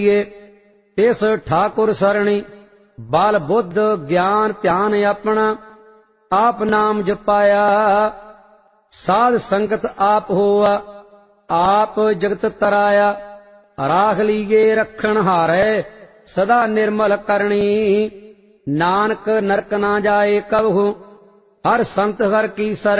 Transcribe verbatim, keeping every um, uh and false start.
तिस ठाकुर सरणी बल बुद्ध ज्ञान ध्यान अपना आप नाम जपाया साध संगत आप होआ आप जगत तराया राख लीए रखन हारै सदा निर्मल करणी नानक नरक ना जाए कबहु हर संत हर की सर